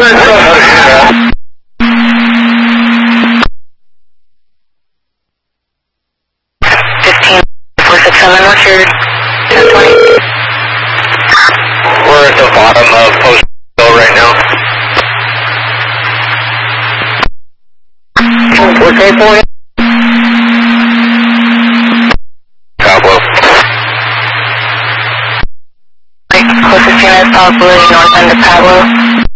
15-467, what's your 1020? We're at the bottom of Post right now. What's that for you? Pablo. Closest unit, probably north end of Pablo.